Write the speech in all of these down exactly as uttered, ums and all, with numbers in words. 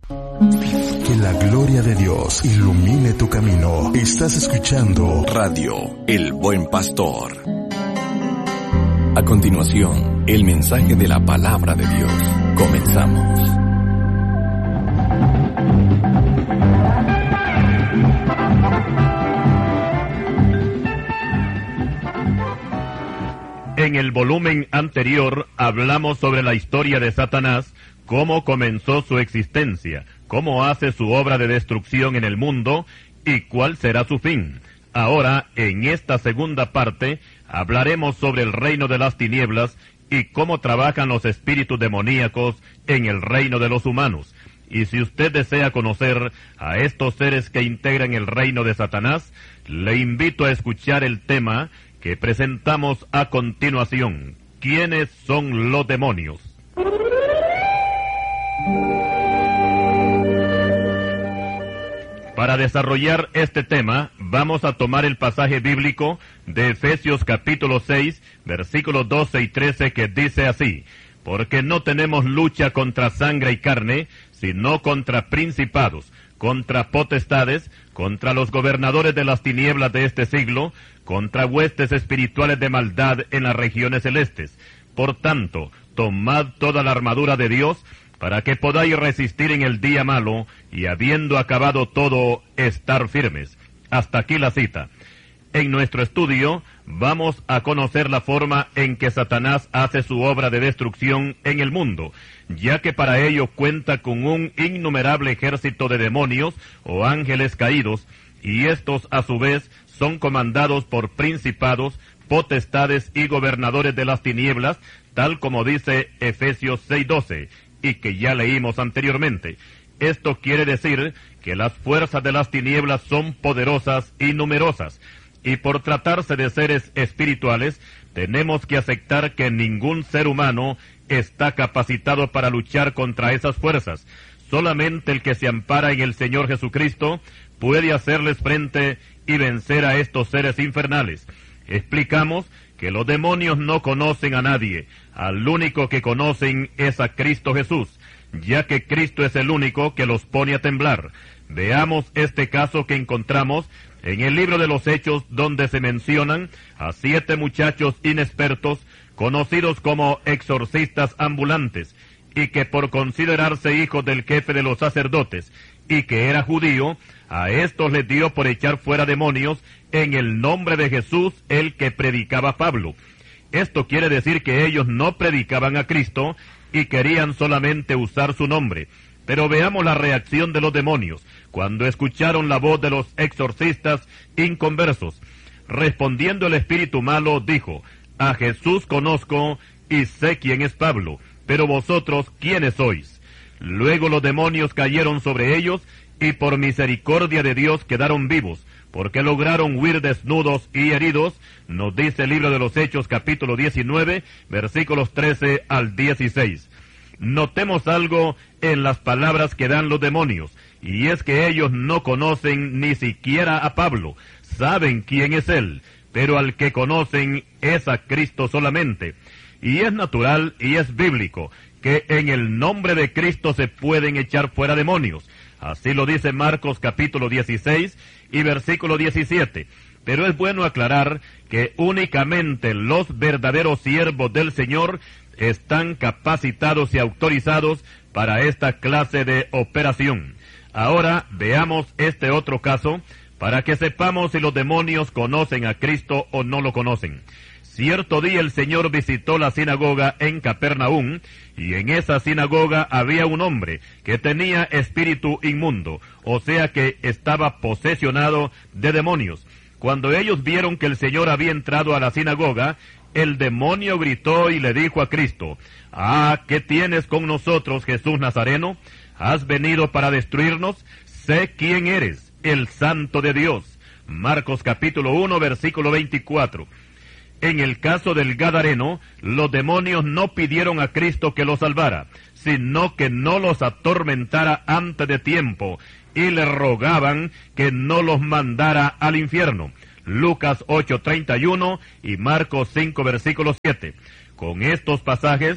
Que la gloria de Dios ilumine tu camino. Estás escuchando Radio El Buen Pastor. A continuación, el mensaje de la palabra de Dios. Comenzamos. En el volumen anterior hablamos sobre la historia de Satanás, cómo comenzó su existencia, cómo hace su obra de destrucción en el mundo y cuál será su fin. Ahora, en esta segunda parte, hablaremos sobre el reino de las tinieblas y cómo trabajan los espíritus demoníacos en el reino de los humanos. Y si usted desea conocer a estos seres que integran el reino de Satanás, le invito a escuchar el tema que presentamos a continuación. ¿Quiénes son los demonios? Para desarrollar este tema, vamos a tomar el pasaje bíblico de Efesios capítulo seis, versículos doce y trece, que dice así: porque no tenemos lucha contra sangre y carne, sino contra principados, contra potestades, contra los gobernadores de las tinieblas de este siglo, contra huestes espirituales de maldad en las regiones celestes. Por tanto, tomad toda la armadura de Dios, para que podáis resistir en el día malo, y habiendo acabado todo, estar firmes. Hasta aquí la cita. En nuestro estudio vamos a conocer la forma en que Satanás hace su obra de destrucción en el mundo, ya que para ello cuenta con un innumerable ejército de demonios o ángeles caídos, y estos a su vez son comandados por principados, potestades y gobernadores de las tinieblas, tal como dice Efesios seis doce, y que ya leímos anteriormente. Esto quiere decir que las fuerzas de las tinieblas son poderosas y numerosas, y por tratarse de seres espirituales, tenemos que aceptar que ningún ser humano está capacitado para luchar contra esas fuerzas. Solamente el que se ampara en el Señor Jesucristo puede hacerles frente y vencer a estos seres infernales. Explicamos que los demonios no conocen a nadie, al único que conocen es a Cristo Jesús, ya que Cristo es el único que los pone a temblar. Veamos este caso que encontramos en el libro de los Hechos, donde se mencionan a siete muchachos inexpertos, conocidos como exorcistas ambulantes, y que por considerarse hijos del jefe de los sacerdotes, y que era judío, a estos les dio por echar fuera demonios en el nombre de Jesús, el que predicaba Pablo. Esto quiere decir que ellos no predicaban a Cristo y querían solamente usar su nombre. Pero veamos la reacción de los demonios cuando escucharon la voz de los exorcistas inconversos. Respondiendo el espíritu malo, dijo: a Jesús conozco y sé quién es Pablo, pero vosotros, ¿quiénes sois? Luego los demonios cayeron sobre ellos, y por misericordia de Dios quedaron vivos, porque lograron huir desnudos y heridos, nos dice el libro de los Hechos capítulo diecinueve, versículos trece al dieciséis. Notemos algo en las palabras que dan los demonios, y es que ellos no conocen ni siquiera a Pablo, saben quién es él, pero al que conocen es a Cristo solamente. Y es natural y es bíblico que en el nombre de Cristo se pueden echar fuera demonios. Así lo dice Marcos capítulo dieciséis y versículo diecisiete. Pero es bueno aclarar que únicamente los verdaderos siervos del Señor están capacitados y autorizados para esta clase de operación. Ahora veamos este otro caso para que sepamos si los demonios conocen a Cristo o no lo conocen. Cierto día el Señor visitó la sinagoga en Capernaum, y en esa sinagoga había un hombre que tenía espíritu inmundo, o sea que estaba posesionado de demonios. Cuando ellos vieron que el Señor había entrado a la sinagoga, el demonio gritó y le dijo a Cristo: «Ah, ¿qué tienes con nosotros, Jesús Nazareno? ¿Has venido para destruirnos? Sé quién eres, el Santo de Dios». Marcos capítulo uno, versículo veinticuatro. En el caso del Gadareno, los demonios no pidieron a Cristo que los salvara, sino que no los atormentara antes de tiempo, y le rogaban que no los mandara al infierno. Lucas ocho treinta y uno y Marcos cinco versículo siete. Con estos pasajes se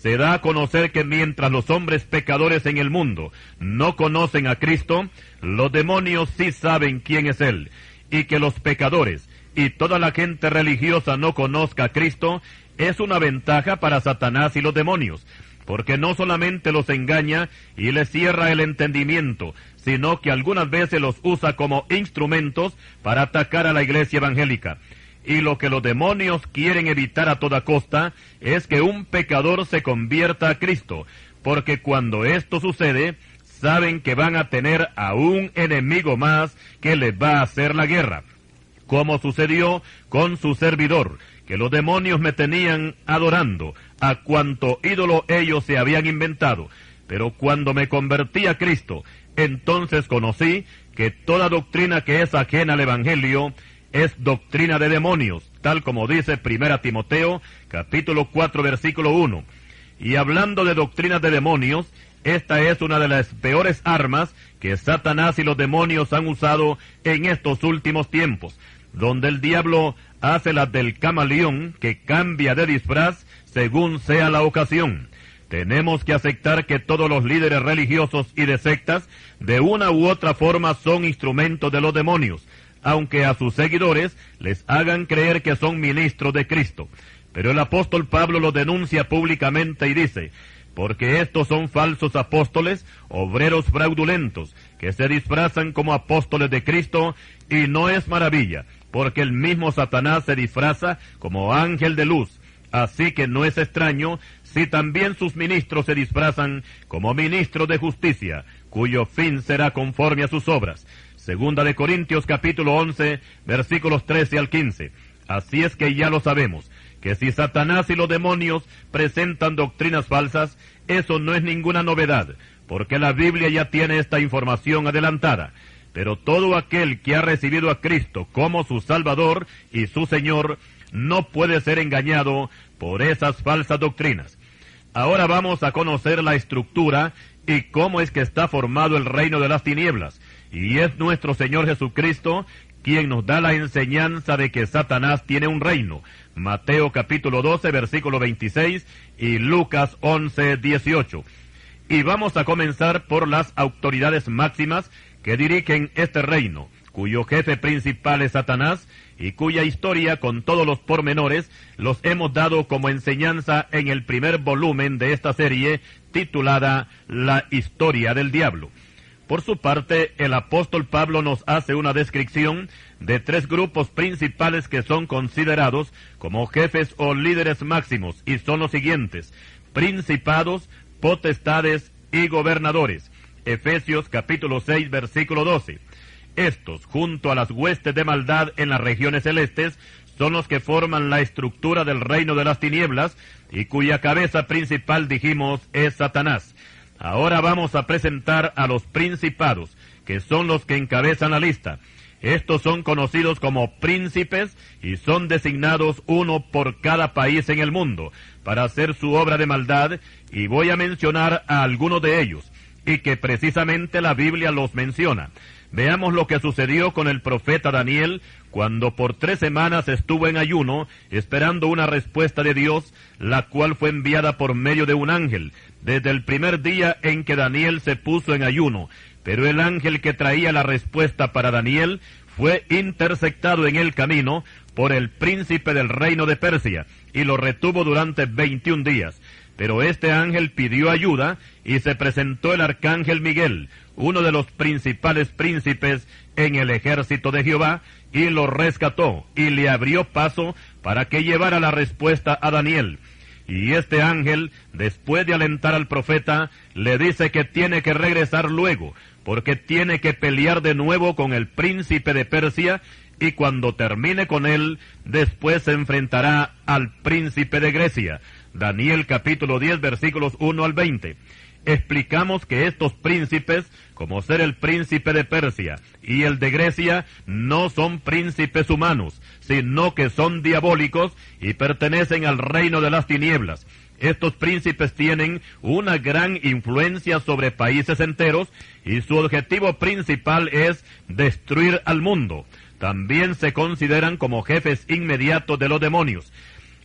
se da a conocer que mientras los hombres pecadores en el mundo no conocen a Cristo, los demonios sí saben quién es Él, y que los pecadores y toda la gente religiosa no conozca a Cristo es una ventaja para Satanás y los demonios, porque no solamente los engaña y les cierra el entendimiento, sino que algunas veces los usa como instrumentos para atacar a la iglesia evangélica. Y lo que los demonios quieren evitar a toda costa es que un pecador se convierta a Cristo, porque cuando esto sucede, saben que van a tener a un enemigo más que les va a hacer la guerra, como sucedió con su servidor, que los demonios me tenían adorando a cuanto ídolo ellos se habían inventado. Pero cuando me convertí a Cristo, entonces conocí que toda doctrina que es ajena al Evangelio es doctrina de demonios, tal como dice Primera Timoteo, capítulo cuatro, versículo uno. Y hablando de doctrinas de demonios, esta es una de las peores armas que Satanás y los demonios han usado en estos últimos tiempos, donde el diablo hace las del camaleón, que cambia de disfraz según sea la ocasión. Tenemos que aceptar que todos los líderes religiosos y de sectas, de una u otra forma, son instrumentos de los demonios, aunque a sus seguidores les hagan creer que son ministros de Cristo. Pero el apóstol Pablo los denuncia públicamente y dice: porque estos son falsos apóstoles, obreros fraudulentos, que se disfrazan como apóstoles de Cristo, y no es maravilla, porque el mismo Satanás se disfraza como ángel de luz. Así que no es extraño si también sus ministros se disfrazan como ministros de justicia, cuyo fin será conforme a sus obras. Segunda de Corintios capítulo once, versículos trece al quince. Así es que ya lo sabemos, que si Satanás y los demonios presentan doctrinas falsas, eso no es ninguna novedad, porque la Biblia ya tiene esta información adelantada. Pero todo aquel que ha recibido a Cristo como su Salvador y su Señor no puede ser engañado por esas falsas doctrinas. Ahora vamos a conocer la estructura y cómo es que está formado el reino de las tinieblas, y es nuestro Señor Jesucristo quien nos da la enseñanza de que Satanás tiene un reino. Mateo capítulo doce, versículo veintiséis, y Lucas once, dieciocho. Y vamos a comenzar por las autoridades máximas que dirigen este reino, cuyo jefe principal es Satanás, y cuya historia con todos los pormenores los hemos dado como enseñanza en el primer volumen de esta serie, titulada La Historia del Diablo. Por su parte, el apóstol Pablo nos hace una descripción de tres grupos principales que son considerados como jefes o líderes máximos, y son los siguientes: principados, potestades y gobernadores. Efesios capítulo seis, versículo doce. Estos, junto a las huestes de maldad en las regiones celestes, son los que forman la estructura del reino de las tinieblas, y cuya cabeza principal, dijimos, es Satanás. Ahora vamos a presentar a los principados, que son los que encabezan la lista. Estos son conocidos como príncipes y son designados uno por cada país en el mundo para hacer su obra de maldad, y voy a mencionar a algunos de ellos, y que precisamente la Biblia los menciona. Veamos lo que sucedió con el profeta Daniel cuando por tres semanas estuvo en ayuno esperando una respuesta de Dios, la cual fue enviada por medio de un ángel, desde el primer día en que Daniel se puso en ayuno. Pero el ángel que traía la respuesta para Daniel fue interceptado en el camino por el príncipe del reino de Persia, y lo retuvo durante veintiún días. Pero este ángel pidió ayuda, y se presentó el arcángel Miguel, uno de los principales príncipes en el ejército de Jehová, y lo rescató, y le abrió paso para que llevara la respuesta a Daniel. Y este ángel, después de alentar al profeta, le dice que tiene que regresar luego, porque tiene que pelear de nuevo con el príncipe de Persia, y cuando termine con él, después se enfrentará al príncipe de Grecia. Daniel capítulo diez, versículos uno al veinte. Explicamos que estos príncipes, como ser el príncipe de Persia y el de Grecia, no son príncipes humanos, sino que son diabólicos y pertenecen al reino de las tinieblas. Estos príncipes tienen una gran influencia sobre países enteros, y su objetivo principal es destruir al mundo. También se consideran como jefes inmediatos de los demonios.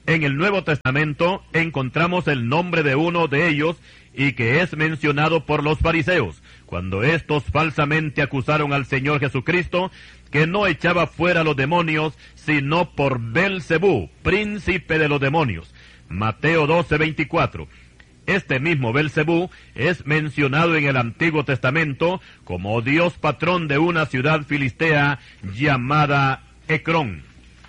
En el Nuevo Testamento encontramos el nombre de uno de ellos y que es mencionado por los fariseos, cuando éstos falsamente acusaron al Señor Jesucristo que no echaba fuera los demonios, sino por Belcebú, príncipe de los demonios. Mateo doce, veinticuatro. Este mismo Belcebú es mencionado en el Antiguo Testamento como dios patrón de una ciudad filistea llamada Ecrón.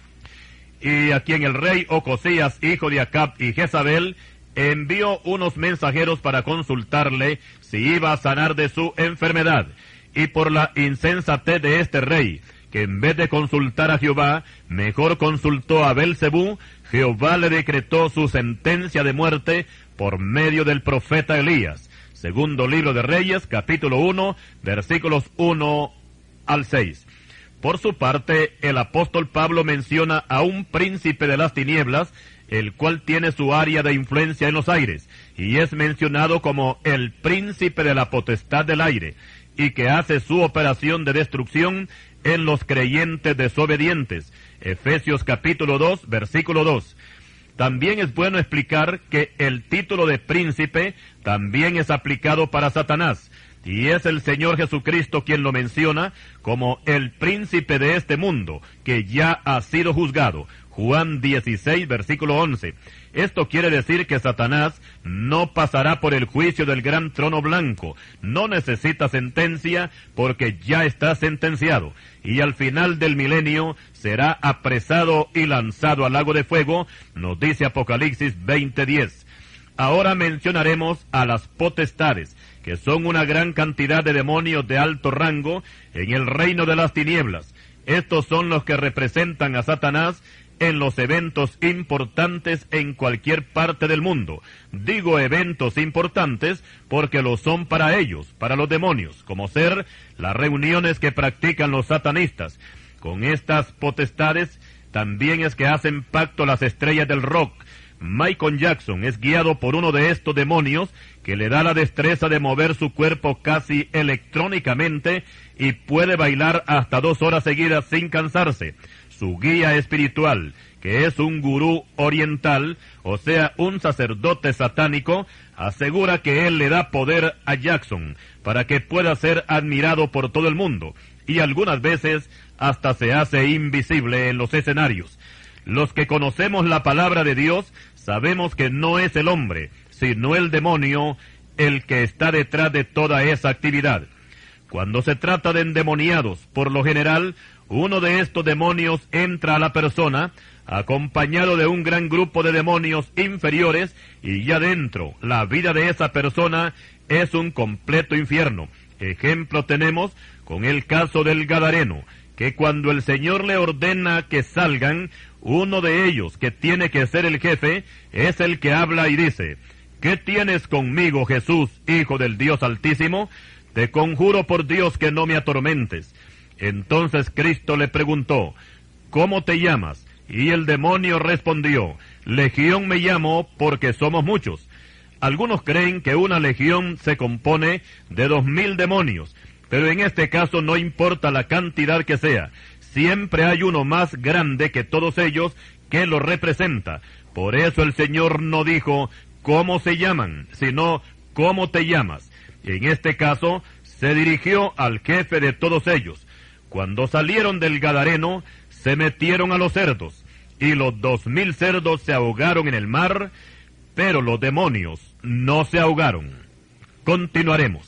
Y a quien el rey Ocosías, hijo de Acab y Jezabel, envió unos mensajeros para consultarle si iba a sanar de su enfermedad. Y por la insensatez de este rey, que en vez de consultar a Jehová, mejor consultó a Belcebú, Jehová le decretó su sentencia de muerte por medio del profeta Elías. Segundo libro de Reyes, capítulo uno, versículos uno al seis. Por su parte, el apóstol Pablo menciona a un príncipe de las tinieblas, el cual tiene su área de influencia en los aires, y es mencionado como el príncipe de la potestad del aire, y que hace su operación de destrucción en los creyentes desobedientes. Efesios capítulo dos, versículo dos. También es bueno explicar que el título de príncipe también es aplicado para Satanás, y es el Señor Jesucristo quien lo menciona como el príncipe de este mundo, que ya ha sido juzgado. Juan dieciséis, versículo once. Esto quiere decir que Satanás no pasará por el juicio del gran trono blanco, no necesita sentencia porque ya está sentenciado, y al final del milenio será apresado y lanzado al lago de fuego, nos dice Apocalipsis veinte, diez. Ahora mencionaremos a las potestades, que son una gran cantidad de demonios de alto rango en el reino de las tinieblas. Estos son los que representan a Satanás en los eventos importantes en cualquier parte del mundo. Digo eventos importantes porque lo son para ellos, para los demonios, como ser las reuniones que practican los satanistas. Con estas potestades también es que hacen pacto las estrellas del rock. Michael Jackson es guiado por uno de estos demonios que le da la destreza de mover su cuerpo casi electrónicamente y puede bailar hasta dos horas seguidas sin cansarse. Su guía espiritual, que es un gurú oriental, o sea, un sacerdote satánico, asegura que él le da poder a Jackson para que pueda ser admirado por todo el mundo, y algunas veces hasta se hace invisible en los escenarios. Los que conocemos la palabra de Dios sabemos que no es el hombre, sino el demonio el que está detrás de toda esa actividad. Cuando se trata de endemoniados, por lo general, uno de estos demonios entra a la persona, acompañado de un gran grupo de demonios inferiores, y ya dentro, la vida de esa persona es un completo infierno. Ejemplo tenemos con el caso del Gadareno, que cuando el Señor le ordena que salgan, uno de ellos, que tiene que ser el jefe, es el que habla y dice: ¿qué tienes conmigo, Jesús, Hijo del Dios Altísimo? Te conjuro por Dios que no me atormentes. Entonces Cristo le preguntó: ¿cómo te llamas? Y el demonio respondió: Legión me llamo porque somos muchos. Algunos creen que una legión se compone de dos mil demonios, pero en este caso no importa la cantidad que sea, siempre hay uno más grande que todos ellos que lo representa. Por eso el Señor no dijo cómo se llaman, sino cómo te llamas. En este caso se dirigió al jefe de todos ellos. Cuando salieron del Gadareno, se metieron a los cerdos, y los dos mil cerdos se ahogaron en el mar, pero los demonios no se ahogaron. Continuaremos.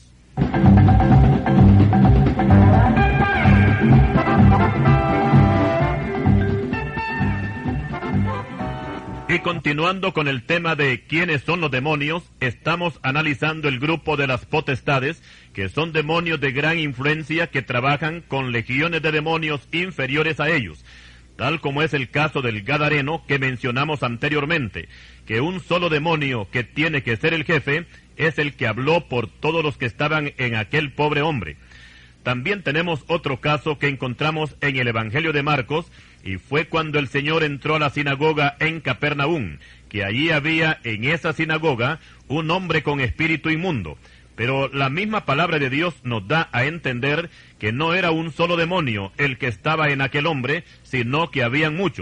Y continuando con el tema de quiénes son los demonios, estamos analizando el grupo de las potestades, que son demonios de gran influencia que trabajan con legiones de demonios inferiores a ellos, tal como es el caso del Gadareno que mencionamos anteriormente, que un solo demonio que tiene que ser el jefe es el que habló por todos los que estaban en aquel pobre hombre. También tenemos otro caso que encontramos en el Evangelio de Marcos, y fue cuando el Señor entró a la sinagoga en Capernaum, que allí había en esa sinagoga un hombre con espíritu inmundo. Pero la misma palabra de Dios nos da a entender que no era un solo demonio el que estaba en aquel hombre, sino que habían muchos.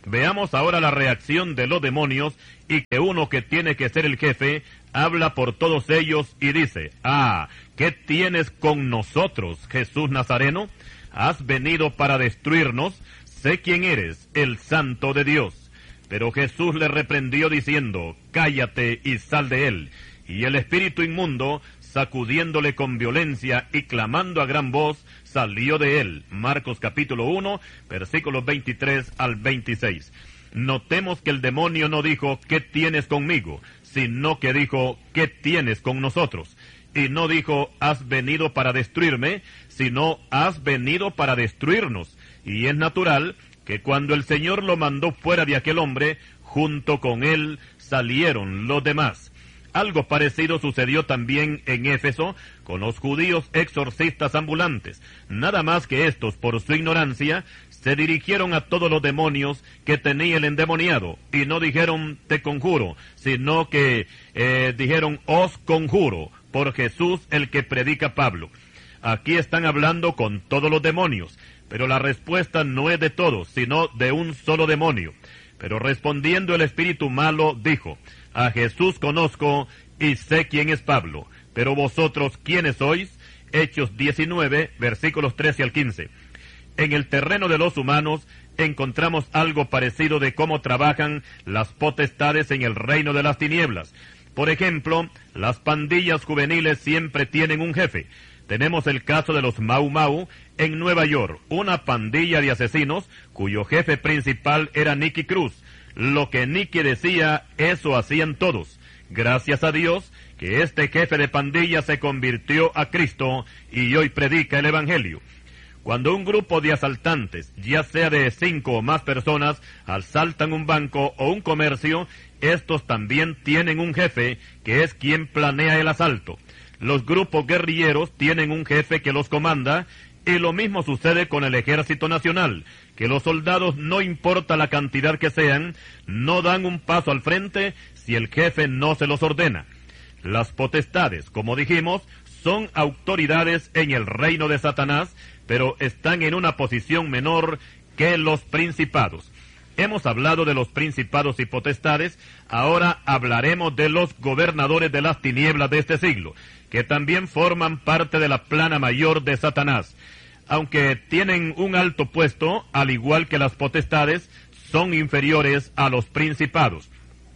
Veamos ahora la reacción de los demonios y que uno que tiene que ser el jefe habla por todos ellos y dice: «Ah, ¿qué tienes con nosotros, Jesús Nazareno? Has venido para destruirnos. Sé quién eres, el Santo de Dios». Pero Jesús le reprendió diciendo: «Cállate y sal de él». Y el espíritu inmundo, sacudiéndole con violencia y clamando a gran voz, salió de él. Marcos capítulo uno, versículos veintitrés al veintiséis. Notemos que el demonio no dijo: «¿Qué tienes conmigo?», sino que dijo: «¿Qué tienes con nosotros?». Y no dijo: «Has venido para destruirme», sino: «Has venido para destruirnos». Y es natural que cuando el Señor lo mandó fuera de aquel hombre, junto con él salieron los demás. Algo parecido sucedió también en Éfeso con los judíos exorcistas ambulantes. Nada más que estos, por su ignorancia, se dirigieron a todos los demonios que tenía el endemoniado, y no dijeron: «te conjuro», sino que eh, dijeron: «os conjuro», por Jesús el que predica Pablo. Aquí están hablando con todos los demonios, pero la respuesta no es de todos, sino de un solo demonio. Pero respondiendo el espíritu malo, dijo: «A Jesús conozco y sé quién es Pablo, pero vosotros, ¿quiénes sois?». Hechos diecinueve, versículos trece al quince. En el terreno de los humanos encontramos algo parecido de cómo trabajan las potestades en el reino de las tinieblas. Por ejemplo, las pandillas juveniles siempre tienen un jefe. Tenemos el caso de los Mau Mau en Nueva York, una pandilla de asesinos cuyo jefe principal era Nicky Cruz. Lo que Nicky decía, eso hacían todos. Gracias a Dios que este jefe de pandilla se convirtió a Cristo y hoy predica el Evangelio. Cuando un grupo de asaltantes, ya sea de cinco o más personas, asaltan un banco o un comercio, estos también tienen un jefe que es quien planea el asalto. Los grupos guerrilleros tienen un jefe que los comanda, y lo mismo sucede con el Ejército Nacional, que los soldados, no importa la cantidad que sean, no dan un paso al frente si el jefe no se los ordena. Las potestades, como dijimos, son autoridades en el reino de Satanás, pero están en una posición menor que los principados. Hemos hablado de los principados y potestades, ahora hablaremos de los gobernadores de las tinieblas de este siglo, que también forman parte de la plana mayor de Satanás. Aunque tienen un alto puesto, al igual que las potestades, son inferiores a los principados.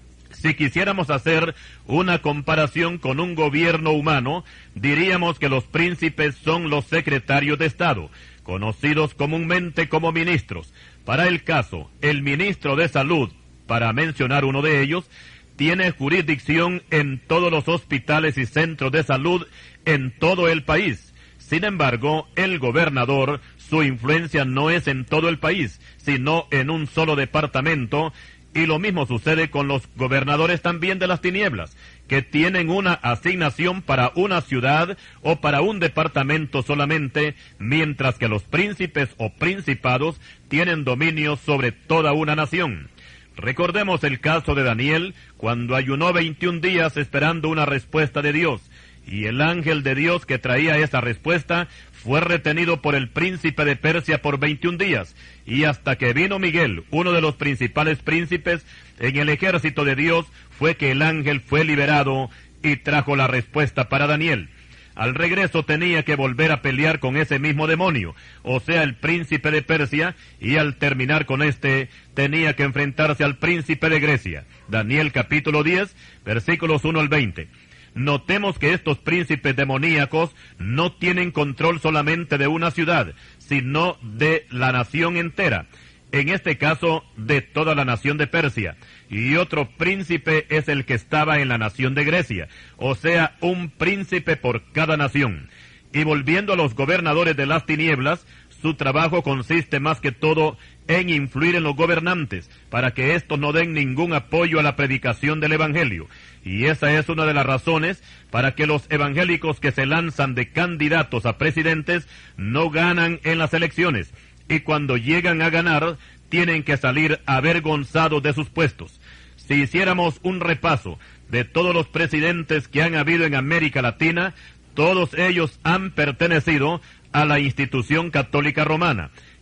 Si quisiéramos hacer una comparación con un gobierno humano, diríamos que los príncipes son los secretarios de Estado, conocidos comúnmente como ministros. Para el caso, el ministro de Salud, para mencionar uno de ellos, tiene jurisdicción en todos los hospitales y centros de salud en todo el país. Sin embargo, el gobernador, su influencia no es en todo el país, sino en un solo departamento, y lo mismo sucede con los gobernadores también de las tinieblas, que tienen una asignación para una ciudad o para un departamento solamente, mientras que los príncipes o principados tienen dominio sobre toda una nación. Recordemos el caso de Daniel, cuando ayunó veintiún días esperando una respuesta de Dios, y el ángel de Dios que traía esa respuesta fue retenido por el príncipe de Persia por veintiún días, y hasta que vino Miguel, uno de los principales príncipes en el ejército de Dios, fue que el ángel fue liberado y trajo la respuesta para Daniel. Al regreso tenía que volver a pelear con ese mismo demonio, o sea, el príncipe de Persia, y al terminar con este, tenía que enfrentarse al príncipe de Grecia. Daniel capítulo diez, versículos uno al veinte. Notemos que estos príncipes demoníacos no tienen control solamente de una ciudad, sino de la nación entera. En este caso, de toda la nación de Persia. Y otro príncipe es el que estaba en la nación de Grecia, o sea, un príncipe por cada nación. Y volviendo a los gobernadores de las tinieblas, su trabajo consiste más que todo en influir en los gobernantes, para que éstos no den ningún apoyo a la predicación del Evangelio. Y esa es una de las razones para que los evangélicos que se lanzan de candidatos a presidentes no ganan en las elecciones, y cuando llegan a ganar, tienen que salir avergonzados de sus puestos. Si hiciéramos un repaso de todos los presidentes que han habido en América Latina, todos ellos han pertenecido a la institución católica romana.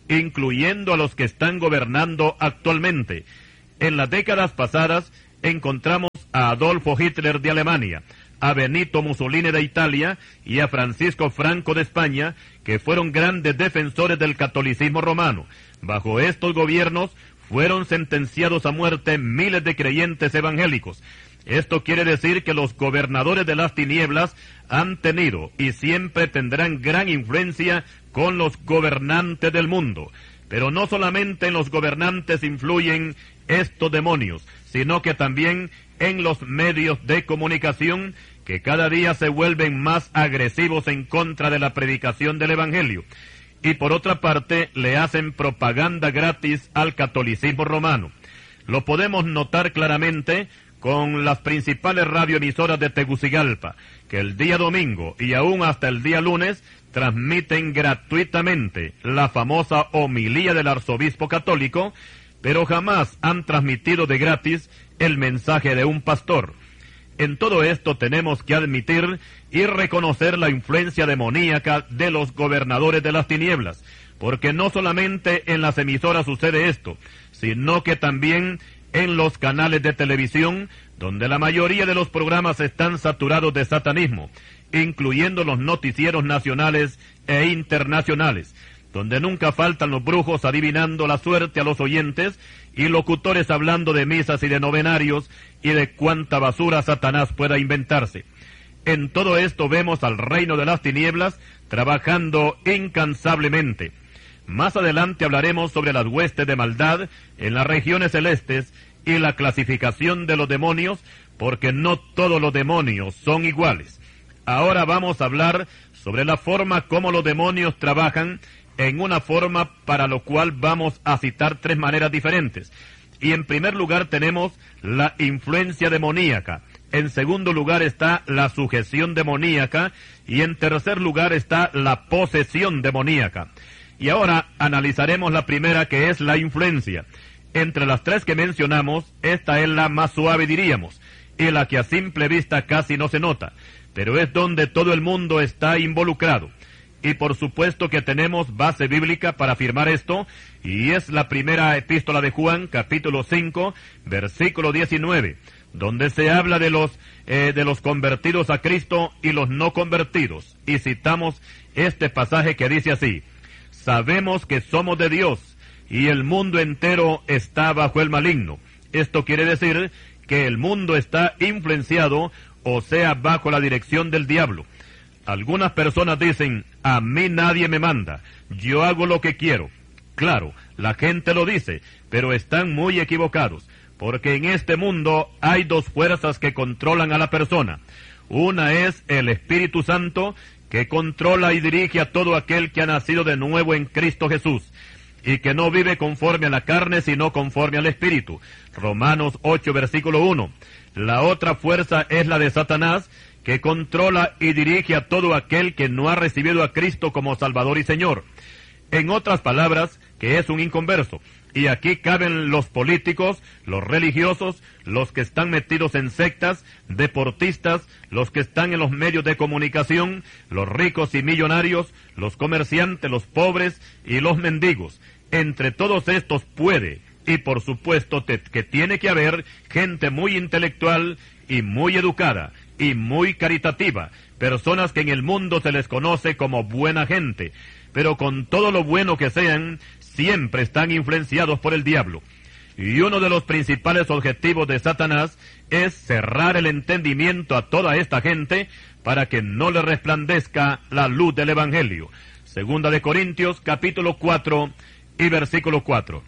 incluyendo a los que están gobernando actualmente. En las décadas pasadas encontramos a Adolfo Hitler de Alemania, a Benito Mussolini de Italia y a Francisco Franco de España, que fueron grandes defensores del catolicismo romano. Bajo estos gobiernos fueron sentenciados a muerte miles de creyentes evangélicos. Esto quiere decir que los gobernadores de las tinieblas han tenido y siempre tendrán gran influencia con los gobernantes del mundo. Pero no solamente en los gobernantes influyen estos demonios, sino que también en los medios de comunicación, que cada día se vuelven más agresivos en contra de la predicación del Evangelio. Y por otra parte, le hacen propaganda gratis al catolicismo romano. Lo podemos notar claramente con las principales radioemisoras de Tegucigalpa, que el día domingo y aún hasta el día lunes transmiten gratuitamente la famosa homilía del arzobispo católico, pero jamás han transmitido de gratis el mensaje de un pastor. En todo esto tenemos que admitir y reconocer la influencia demoníaca de los gobernadores de las tinieblas, porque no solamente en las emisoras sucede esto, sino que también en los canales de televisión, donde la mayoría de los programas están saturados de satanismo, incluyendo los noticieros nacionales e internacionales, donde nunca faltan los brujos adivinando la suerte a los oyentes y locutores hablando de misas y de novenarios y de cuánta basura Satanás pueda inventarse. En todo esto vemos al reino de las tinieblas trabajando incansablemente. Más adelante hablaremos sobre las huestes de maldad en las regiones celestes y la clasificación de los demonios, porque no todos los demonios son iguales. Ahora vamos a hablar sobre la forma como los demonios trabajan, en una forma para lo cual vamos a citar tres maneras diferentes. Y en primer lugar tenemos la influencia demoníaca. En segundo lugar está la sujeción demoníaca. Y en tercer lugar está la posesión demoníaca. Y ahora analizaremos la primera, que es la influencia. Entre las tres que mencionamos, esta es la más suave, diríamos, y la que a simple vista casi no se nota, pero es donde todo el mundo está involucrado. Y por supuesto que tenemos base bíblica para afirmar esto, y es la primera epístola de Juan, capítulo cinco, versículo diecinueve, donde se habla de los, eh, de los convertidos a Cristo y los no convertidos. Y citamos este pasaje que dice así: sabemos que somos de Dios, y el mundo entero está bajo el maligno. Esto quiere decir que el mundo está influenciado, o sea, bajo la dirección del diablo. Algunas personas dicen: a mí nadie me manda, yo hago lo que quiero. Claro, la gente lo dice, pero están muy equivocados, porque en este mundo hay dos fuerzas que controlan a la persona. Una es el Espíritu Santo, que controla y dirige a todo aquel que ha nacido de nuevo en Cristo Jesús, y que no vive conforme a la carne, sino conforme al Espíritu. Romanos ocho, versículo uno. La otra fuerza es la de Satanás, que controla y dirige a todo aquel que no ha recibido a Cristo como Salvador y Señor. En otras palabras, que es un inconverso. Y aquí caben los políticos, los religiosos, los que están metidos en sectas, deportistas, los que están en los medios de comunicación, los ricos y millonarios, los comerciantes, los pobres y los mendigos. Entre todos estos puede, y por supuesto te, que tiene que haber, gente muy intelectual y muy educada y muy caritativa, personas que en el mundo se les conoce como buena gente, pero con todo lo bueno que sean, siempre están influenciados por el diablo. Y uno de los principales objetivos de Satanás es cerrar el entendimiento a toda esta gente para que no le resplandezca la luz del Evangelio. Segunda de Corintios, capítulo cuatro y versículo cuatro.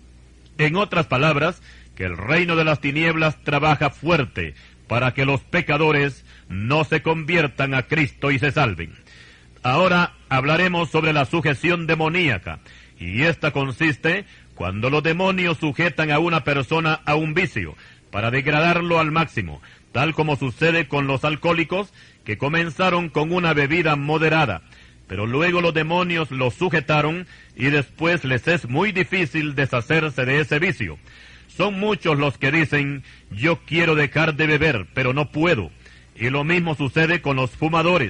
En otras palabras, que el reino de las tinieblas trabaja fuerte para que los pecadores no se conviertan a Cristo y se salven. Ahora hablaremos sobre la sujeción demoníaca, y esta consiste cuando los demonios sujetan a una persona a un vicio para degradarlo al máximo, tal como sucede con los alcohólicos que comenzaron con una bebida moderada, pero luego los demonios los sujetaron y después les es muy difícil deshacerse de ese vicio. Son muchos los que dicen: yo quiero dejar de beber, pero no puedo. Y lo mismo sucede con los fumadores,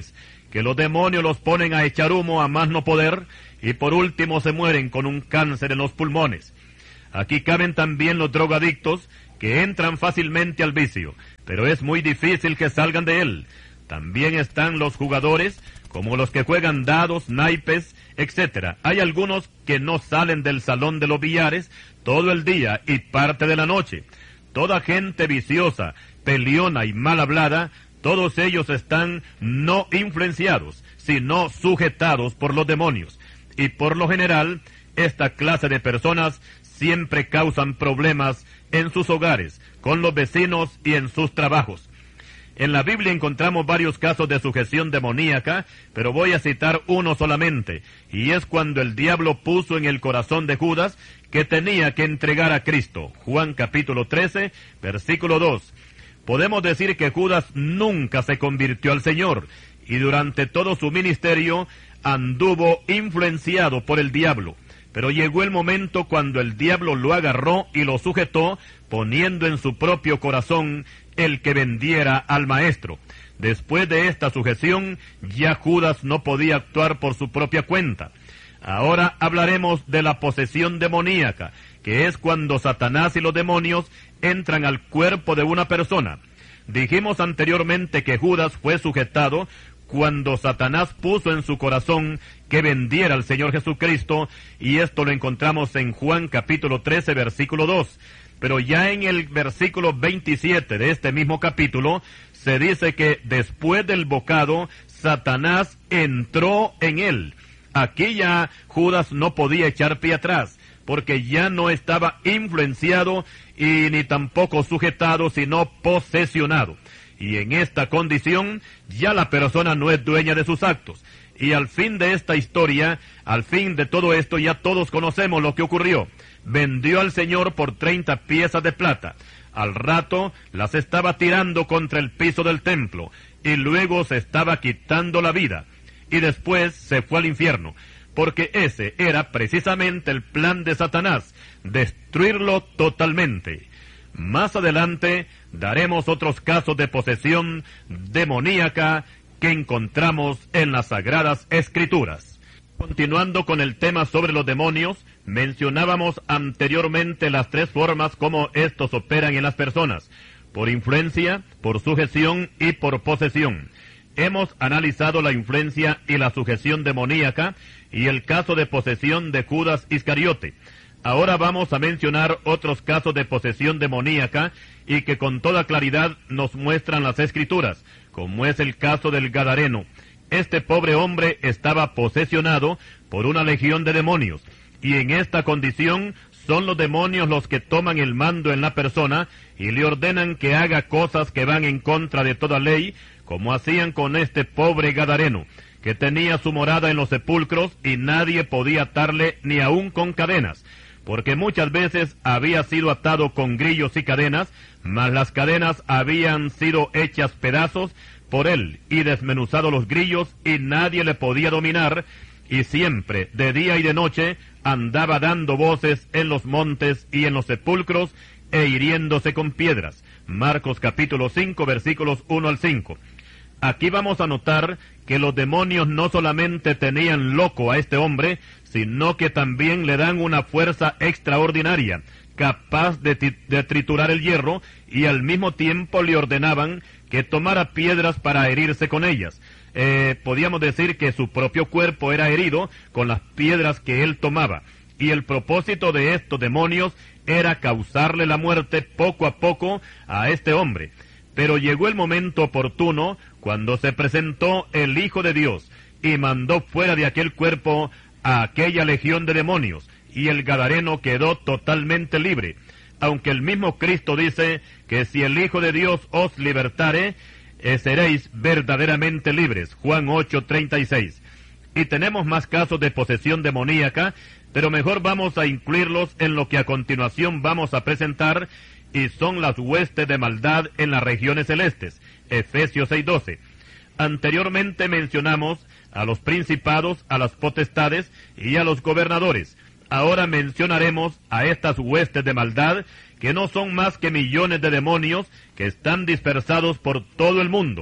que los demonios los ponen a echar humo a más no poder, y por último se mueren con un cáncer en los pulmones. Aquí caben también los drogadictos, que entran fácilmente al vicio, pero es muy difícil que salgan de él. También están los jugadores, como los que juegan dados, naipes, etcétera. Hay algunos que no salen del salón de los billares todo el día y parte de la noche. Toda gente viciosa, peleona y mal hablada, todos ellos están no influenciados, sino sujetados por los demonios. Y por lo general, esta clase de personas siempre causan problemas en sus hogares, con los vecinos y en sus trabajos. En la Biblia encontramos varios casos de sujeción demoníaca, pero voy a citar uno solamente, y es cuando el diablo puso en el corazón de Judas que tenía que entregar a Cristo. Juan capítulo trece, versículo dos. Podemos decir que Judas nunca se convirtió al Señor, y durante todo su ministerio anduvo influenciado por el diablo. Pero llegó el momento cuando el diablo lo agarró y lo sujetó, poniendo en su propio corazón el que vendiera al maestro. Después de esta sujeción, ya Judas no podía actuar por su propia cuenta. Ahora hablaremos de la posesión demoníaca, que es cuando Satanás y los demonios entran al cuerpo de una persona. Dijimos anteriormente que Judas fue sujetado cuando Satanás puso en su corazón que vendiera al Señor Jesucristo, y esto lo encontramos en Juan capítulo trece, versículo dos. Pero ya en el versículo veintisiete de este mismo capítulo, se dice que después del bocado, Satanás entró en él. Aquí ya Judas no podía echar pie atrás, porque ya no estaba influenciado y ni tampoco sujetado, sino posesionado. Y en esta condición, ya la persona no es dueña de sus actos. Y al fin de esta historia, al fin de todo esto, ya todos conocemos lo que ocurrió. Vendió al Señor por treinta piezas de plata. Al rato las estaba tirando contra el piso del templo, y luego se estaba quitando la vida. Y después se fue al infierno, porque ese era precisamente el plan de Satanás, destruirlo totalmente. Más adelante daremos otros casos de posesión demoníaca que encontramos en las Sagradas Escrituras. Continuando con el tema sobre los demonios, mencionábamos anteriormente las tres formas como estos operan en las personas: por influencia, por sujeción y por posesión. Hemos analizado la influencia y la sujeción demoníaca y el caso de posesión de Judas Iscariote. Ahora vamos a mencionar otros casos de posesión demoníaca y que con toda claridad nos muestran las Escrituras, como es el caso del Gadareno. Este pobre hombre estaba posesionado por una legión de demonios, y en esta condición son los demonios los que toman el mando en la persona y le ordenan que haga cosas que van en contra de toda ley, como hacían con este pobre Gadareno, que tenía su morada en los sepulcros y nadie podía atarle ni aun con cadenas, porque muchas veces había sido atado con grillos y cadenas, mas las cadenas habían sido hechas pedazos por él y desmenuzado los grillos, y nadie le podía dominar, y siempre, de día y de noche, andaba dando voces en los montes y en los sepulcros, e hiriéndose con piedras. Marcos capítulo cinco, versículos uno al cinco. Aquí vamos a notar que los demonios no solamente tenían loco a este hombre, sino que también le dan una fuerza extraordinaria, capaz de, de triturar el hierro, y al mismo tiempo le ordenaban que tomara piedras para herirse con ellas. Eh, podíamos decir que su propio cuerpo era herido con las piedras que él tomaba, y el propósito de estos demonios era causarle la muerte poco a poco a este hombre. Pero llegó el momento oportuno cuando se presentó el Hijo de Dios y mandó fuera de aquel cuerpo a aquella legión de demonios, y el Gadareno quedó totalmente libre, aunque el mismo Cristo dice que si el Hijo de Dios os libertare, eh, seréis verdaderamente libres. Juan ocho, treinta y seis. Y tenemos más casos de posesión demoníaca, pero mejor vamos a incluirlos en lo que a continuación vamos a presentar, y son las huestes de maldad en las regiones celestes. Efesios seis, doce. Anteriormente mencionamos a los principados, a las potestades y a los gobernadores. Ahora mencionaremos a estas huestes de maldad, que no son más que millones de demonios que están dispersados por todo el mundo.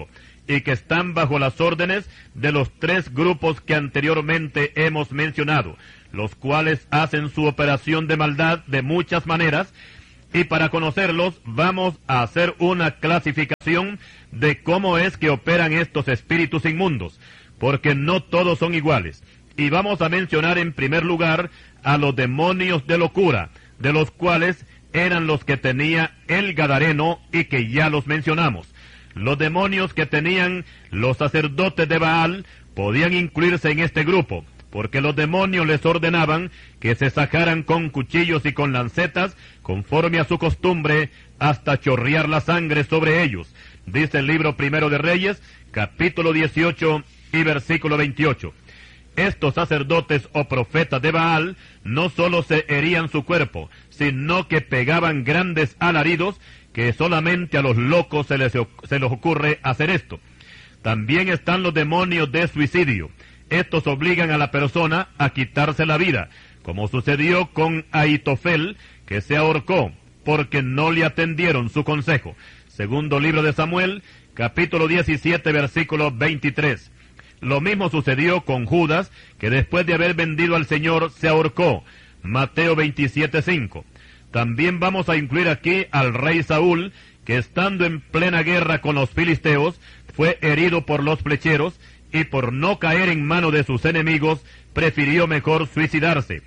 y que están bajo las órdenes de los tres grupos que anteriormente hemos mencionado, los cuales hacen su operación de maldad de muchas maneras, y para conocerlos vamos a hacer una clasificación de cómo es que operan estos espíritus inmundos, porque no todos son iguales. Y vamos a mencionar en primer lugar a los demonios de locura, de los cuales eran los que tenía el Gadareno y que ya los mencionamos. Los demonios que tenían los sacerdotes de Baal podían incluirse en este grupo, porque los demonios les ordenaban que se sacaran con cuchillos y con lancetas, conforme a su costumbre, hasta chorrear la sangre sobre ellos. Dice el libro Primero de Reyes, capítulo dieciocho y versículo veintiocho. Estos sacerdotes o profetas de Baal no solo se herían su cuerpo, sino que pegaban grandes alaridos, que solamente a los locos se les, se les ocurre hacer esto. También están los demonios de suicidio. Estos obligan a la persona a quitarse la vida, como sucedió con Ahitofel, que se ahorcó, porque no le atendieron su consejo. Segundo libro de Samuel, capítulo diecisiete, versículo veintitrés. Lo mismo sucedió con Judas, que después de haber vendido al Señor se ahorcó. Mateo veintisiete, cinco. También vamos a incluir aquí al rey Saúl, que estando en plena guerra con los filisteos, fue herido por los flecheros, y por no caer en mano de sus enemigos, prefirió mejor suicidarse.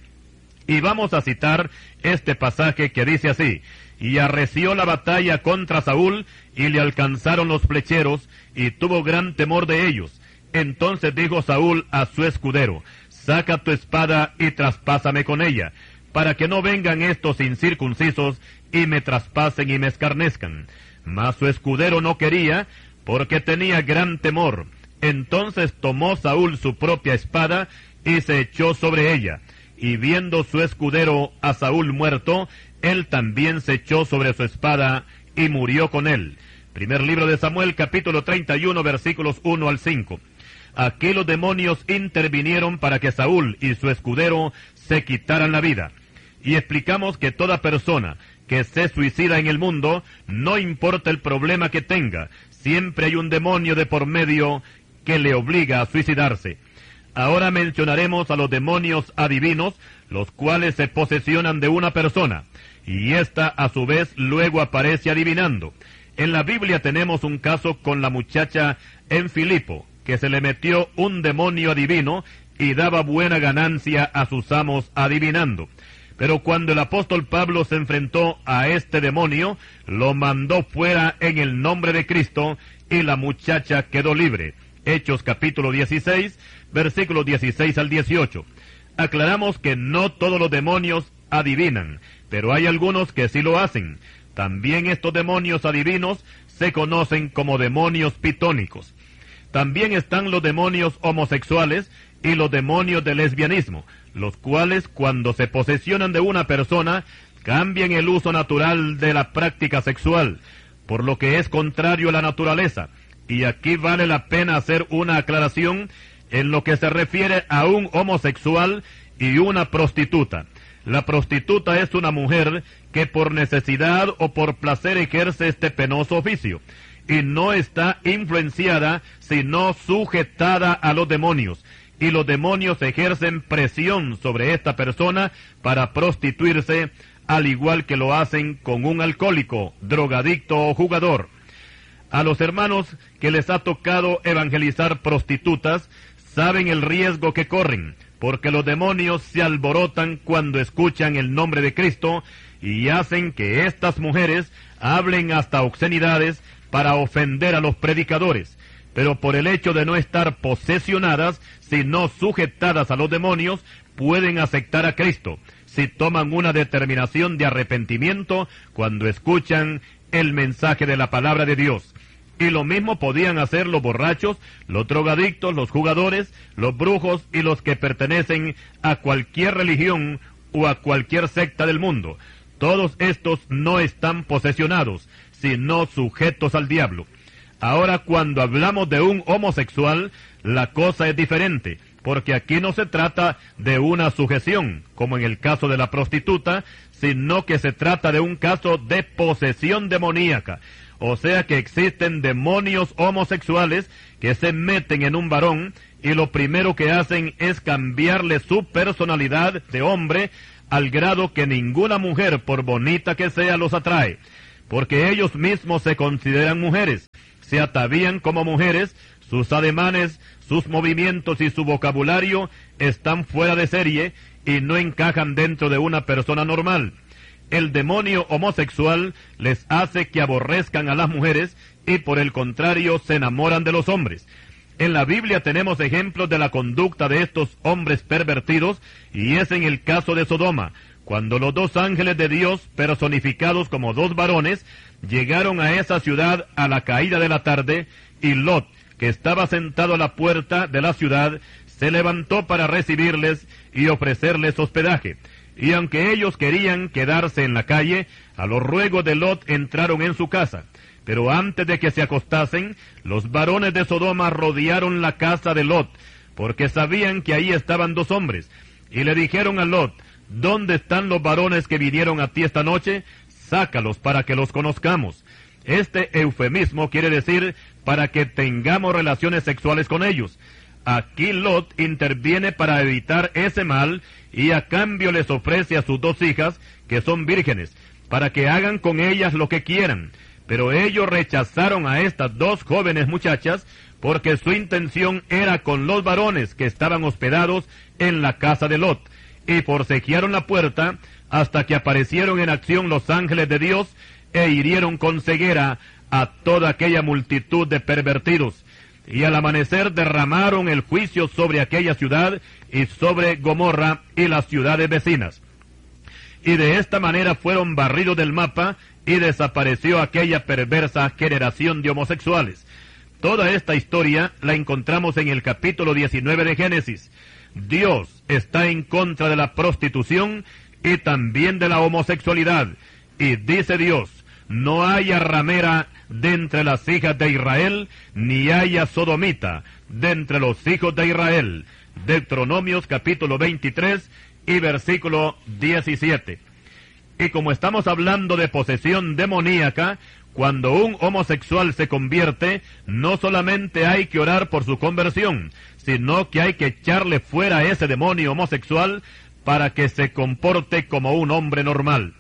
Y vamos a citar este pasaje que dice así: y arreció la batalla contra Saúl, y le alcanzaron los flecheros, y tuvo gran temor de ellos. Entonces dijo Saúl a su escudero: saca tu espada y traspásame con ella, para que no vengan estos incircuncisos y me traspasen y me escarnezcan. Mas su escudero no quería, porque tenía gran temor. Entonces tomó Saúl su propia espada y se echó sobre ella. Y viendo su escudero a Saúl muerto, él también se echó sobre su espada y murió con él. Primer libro de Samuel, capítulo treinta y uno, versículos uno al cinco. Aquí los demonios intervinieron para que Saúl y su escudero se quitaran la vida. Y explicamos que toda persona que se suicida en el mundo, no importa el problema que tenga, siempre hay un demonio de por medio que le obliga a suicidarse. Ahora mencionaremos a los demonios adivinos, los cuales se posesionan de una persona, y ésta a su vez luego aparece adivinando. En la Biblia tenemos un caso con la muchacha en Filipo, que se le metió un demonio adivino y daba buena ganancia a sus amos adivinando. Pero cuando el apóstol Pablo se enfrentó a este demonio, lo mandó fuera en el nombre de Cristo, y la muchacha quedó libre. Hechos capítulo dieciséis, versículos dieciséis al dieciocho. Aclaramos que no todos los demonios adivinan, pero hay algunos que sí lo hacen. También estos demonios adivinos se conocen como demonios pitónicos. También están los demonios homosexuales y los demonios de lesbianismo, los cuales cuando se posesionan de una persona, cambian el uso natural de la práctica sexual, por lo que es contrario a la naturaleza. Y aquí vale la pena hacer una aclaración en lo que se refiere a un homosexual y una prostituta. La prostituta es una mujer que por necesidad o por placer ejerce este penoso oficio, y no está influenciada, sino sujetada a los demonios, y los demonios ejercen presión sobre esta persona para prostituirse, al igual que lo hacen con un alcohólico, drogadicto o jugador. A los hermanos que les ha tocado evangelizar prostitutas, saben el riesgo que corren, porque los demonios se alborotan cuando escuchan el nombre de Cristo y hacen que estas mujeres hablen hasta obscenidades para ofender a los predicadores. Pero por el hecho de no estar posesionadas, sino sujetadas a los demonios, pueden aceptar a Cristo, si toman una determinación de arrepentimiento cuando escuchan el mensaje de la palabra de Dios. Y lo mismo podían hacer los borrachos, los drogadictos, los jugadores, los brujos y los que pertenecen a cualquier religión o a cualquier secta del mundo. Todos estos no están posesionados, sino sujetos al diablo. Ahora, cuando hablamos de un homosexual, la cosa es diferente, porque aquí no se trata de una sujeción, como en el caso de la prostituta, sino que se trata de un caso de posesión demoníaca. O sea que existen demonios homosexuales que se meten en un varón y lo primero que hacen es cambiarle su personalidad de hombre al grado que ninguna mujer, por bonita que sea, los atrae, porque ellos mismos se consideran mujeres, se atavían como mujeres, sus ademanes, sus movimientos y su vocabulario están fuera de serie y no encajan dentro de una persona normal. El demonio homosexual les hace que aborrezcan a las mujeres y por el contrario se enamoran de los hombres. En la Biblia tenemos ejemplos de la conducta de estos hombres pervertidos, y es en el caso de Sodoma, cuando los dos ángeles de Dios, personificados como dos varones, llegaron a esa ciudad a la caída de la tarde, y Lot, que estaba sentado a la puerta de la ciudad, se levantó para recibirles y ofrecerles hospedaje. Y aunque ellos querían quedarse en la calle, a los ruegos de Lot entraron en su casa. Pero antes de que se acostasen, los varones de Sodoma rodearon la casa de Lot, porque sabían que ahí estaban dos hombres. Y le dijeron a Lot: ¿dónde están los varones que vinieron a ti esta noche? Sácalos para que los conozcamos. Este eufemismo quiere decir para que tengamos relaciones sexuales con ellos. Aquí Lot interviene para evitar ese mal y a cambio les ofrece a sus dos hijas, que son vírgenes, para que hagan con ellas lo que quieran. Pero ellos rechazaron a estas dos jóvenes muchachas porque su intención era con los varones que estaban hospedados en la casa de Lot, y forcejearon la puerta hasta que aparecieron en acción los ángeles de Dios e hirieron con ceguera a toda aquella multitud de pervertidos. Y al amanecer derramaron el juicio sobre aquella ciudad y sobre Gomorra y las ciudades vecinas. Y de esta manera fueron barridos del mapa y desapareció aquella perversa generación de homosexuales. Toda esta historia la encontramos en el capítulo diecinueve de Génesis. Dios está en contra de la prostitución y también de la homosexualidad. Y dice Dios: no haya ramera de entre las hijas de Israel, ni haya sodomita de entre los hijos de Israel. Deuteronomios capítulo veintitrés y versículo diecisiete. Y como estamos hablando de posesión demoníaca, cuando un homosexual se convierte, no solamente hay que orar por su conversión, sino que hay que echarle fuera a ese demonio homosexual para que se comporte como un hombre normal.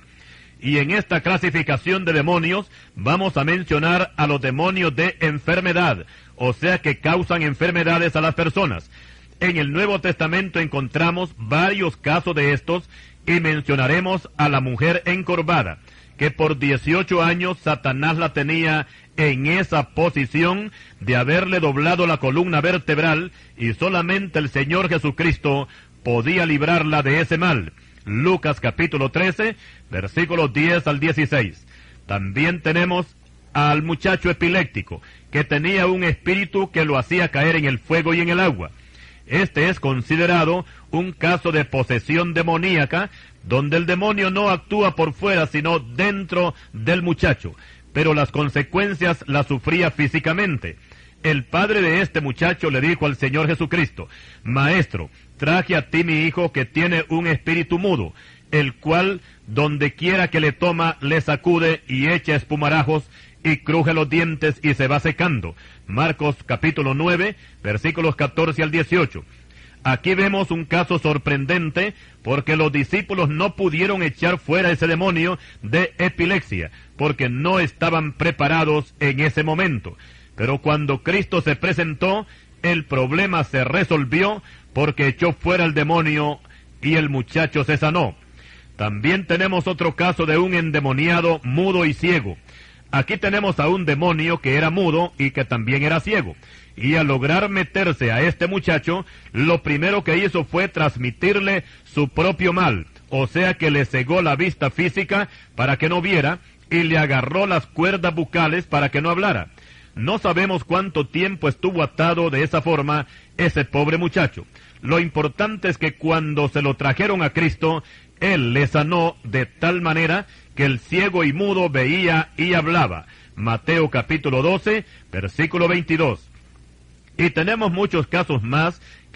Y en esta clasificación de demonios vamos a mencionar a los demonios de enfermedad, o sea que causan enfermedades a las personas. En el Nuevo Testamento encontramos varios casos de estos y mencionaremos a la mujer encorvada, que por dieciocho años Satanás la tenía en esa posición de haberle doblado la columna vertebral y solamente el Señor Jesucristo podía librarla de ese mal. Lucas capítulo trece, versículos diez al dieciséis. También tenemos al muchacho epiléptico, que tenía un espíritu que lo hacía caer en el fuego y en el agua. Este es considerado un caso de posesión demoníaca, donde el demonio no actúa por fuera, sino dentro del muchacho, pero las consecuencias las sufría físicamente. El padre de este muchacho le dijo al Señor Jesucristo: Maestro, traje a ti mi hijo que tiene un espíritu mudo, el cual donde quiera que le toma, le sacude y echa espumarajos y cruje los dientes y se va secando. Marcos capítulo nueve, versículos catorce al dieciocho. Aquí vemos un caso sorprendente porque los discípulos no pudieron echar fuera ese demonio de epilepsia, porque no estaban preparados en ese momento. Pero cuando Cristo se presentó, el problema se resolvió porque echó fuera el demonio y el muchacho se sanó. También tenemos otro caso de un endemoniado mudo y ciego. Aquí tenemos a un demonio que era mudo y que también era ciego. Y al lograr meterse a este muchacho, lo primero que hizo fue transmitirle su propio mal. O sea que le cegó la vista física para que no viera y le agarró las cuerdas bucales para que no hablara. No sabemos cuánto tiempo estuvo atado de esa forma ese pobre muchacho. Lo importante es que cuando se lo trajeron a Cristo, Él le sanó de tal manera que el ciego y mudo veía y hablaba. Mateo capítulo doce, versículo veintidós. Y tenemos muchos casos más que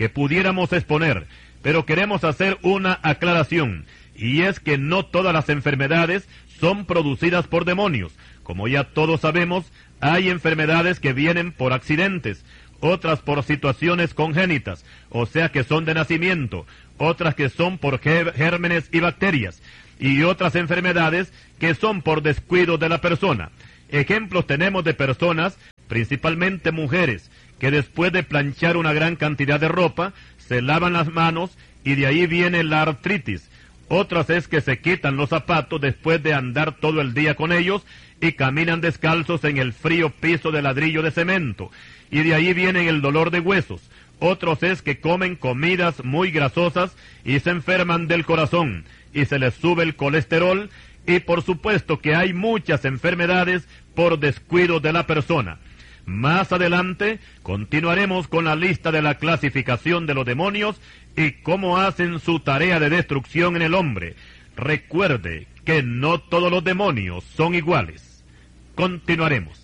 que pudiéramos exponer, pero queremos hacer una aclaración, y es que no todas las enfermedades son producidas por demonios. Como ya todos sabemos, hay enfermedades que vienen por accidentes, otras por situaciones congénitas, o sea que son de nacimiento, otras que son por gérmenes y bacterias, y otras enfermedades que son por descuido de la persona. Ejemplos tenemos de personas, principalmente mujeres, que después de planchar una gran cantidad de ropa, se lavan las manos y de ahí viene la artritis. Otras es que se quitan los zapatos después de andar todo el día con ellos y caminan descalzos en el frío piso de ladrillo de cemento, y de ahí viene el dolor de huesos. Otros es que comen comidas muy grasosas y se enferman del corazón, y se les sube el colesterol, y por supuesto que hay muchas enfermedades por descuido de la persona. Más adelante continuaremos con la lista de la clasificación de los demonios y cómo hacen su tarea de destrucción en el hombre. Recuerde que no todos los demonios son iguales. Continuaremos.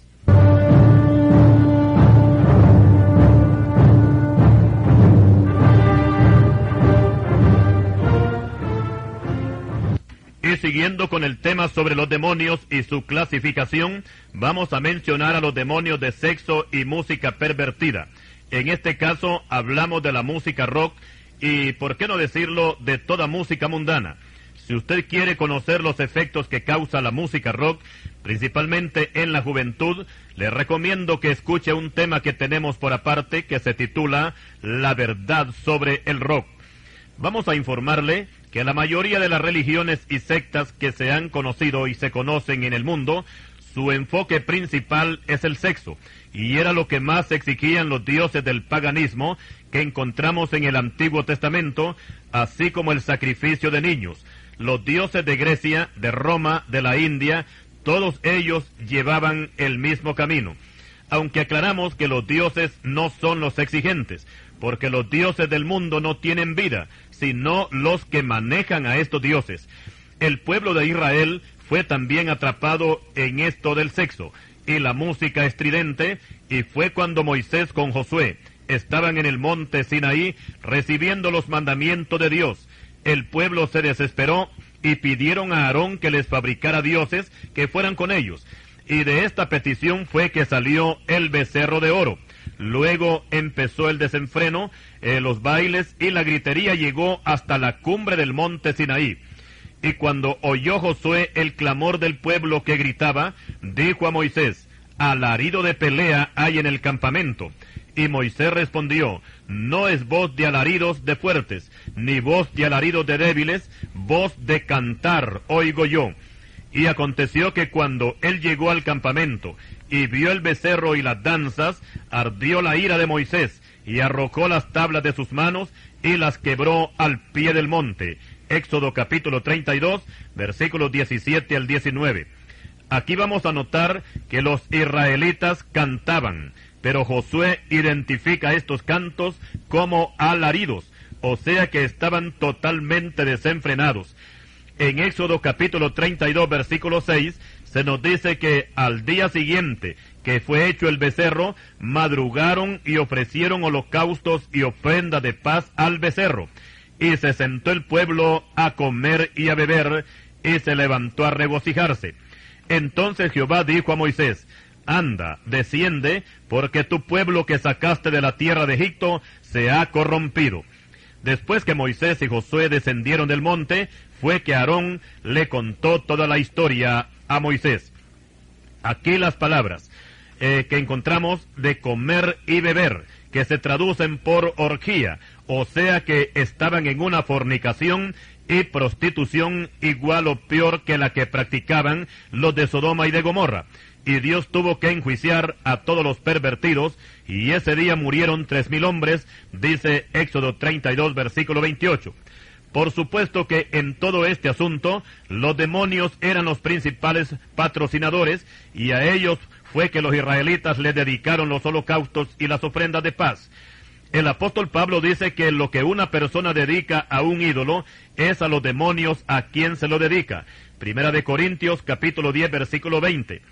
Y siguiendo con el tema sobre los demonios y su clasificación, vamos a mencionar a los demonios de sexo y música pervertida. En este caso hablamos de la música rock y, por qué no decirlo, de toda música mundana. Si usted quiere conocer los efectos que causa la música rock, principalmente en la juventud, le recomiendo que escuche un tema que tenemos por aparte que se titula La verdad sobre el rock. Vamos a informarle que la mayoría de las religiones y sectas que se han conocido y se conocen en el mundo, su enfoque principal es el sexo, y era lo que más exigían los dioses del paganismo que encontramos en el Antiguo Testamento, así como el sacrificio de niños. Los dioses de Grecia, de Roma, de la India, todos ellos llevaban el mismo camino. Aunque aclaramos que los dioses no son los exigentes, porque los dioses del mundo no tienen vida, sino los que manejan a estos dioses. El pueblo de Israel fue también atrapado en esto del sexo y la música estridente, y fue cuando Moisés con Josué estaban en el monte Sinaí recibiendo los mandamientos de Dios. El pueblo se desesperó y pidieron a Aarón que les fabricara dioses que fueran con ellos, y de esta petición fue que salió el becerro de oro. Luego empezó el desenfreno, eh, los bailes y la gritería llegó hasta la cumbre del monte Sinaí. Y cuando oyó Josué el clamor del pueblo que gritaba, dijo a Moisés: alarido de pelea hay en el campamento. Y Moisés respondió: no es voz de alaridos de fuertes, ni voz de alaridos de débiles, voz de cantar oigo yo. Y aconteció que cuando él llegó al campamento y vio el becerro y las danzas, ardió la ira de Moisés, y arrojó las tablas de sus manos, y las quebró al pie del monte. Éxodo capítulo treinta y dos, versículos diecisiete al diecinueve. Aquí vamos a notar que los israelitas cantaban, pero Josué identifica estos cantos como alaridos, o sea que estaban totalmente desenfrenados. En Éxodo capítulo treinta y dos, versículo seis, se nos dice que al día siguiente que fue hecho el becerro, madrugaron y ofrecieron holocaustos y ofrendas de paz al becerro. Y se sentó el pueblo a comer y a beber, y se levantó a regocijarse. Entonces Jehová dijo a Moisés: anda, desciende, porque tu pueblo que sacaste de la tierra de Egipto se ha corrompido. Después que Moisés y Josué descendieron del monte, fue que Aarón le contó toda la historia a Moisés. Aquí las palabras eh, que encontramos de comer y beber, que se traducen por orgía, o sea que estaban en una fornicación y prostitución igual o peor que la que practicaban los de Sodoma y de Gomorra. Y Dios tuvo que enjuiciar a todos los pervertidos, y ese día murieron tres mil hombres, dice Éxodo treinta y dos, versículo veintiocho. Por supuesto que en todo este asunto, los demonios eran los principales patrocinadores, y a ellos fue que los israelitas les dedicaron los holocaustos y las ofrendas de paz. El apóstol Pablo dice que lo que una persona dedica a un ídolo es a los demonios a quien se lo dedica. Primera de Corintios, capítulo diez, versículo veinte.